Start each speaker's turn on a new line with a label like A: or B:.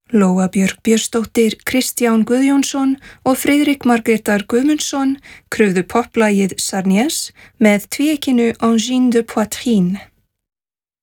A: Lóa Björk Björnsdóttir, Kristján Guðjónsson og Friðrik Margrétar Guðmundsson kröfðu poplagið Sarnies með tvíekinu Angine de Poitrine.